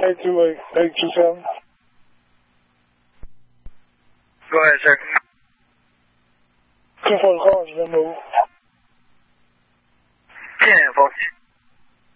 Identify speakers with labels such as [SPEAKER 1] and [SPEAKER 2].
[SPEAKER 1] 828-827.
[SPEAKER 2] Go ahead, sir.
[SPEAKER 1] 2 for the call, been moved.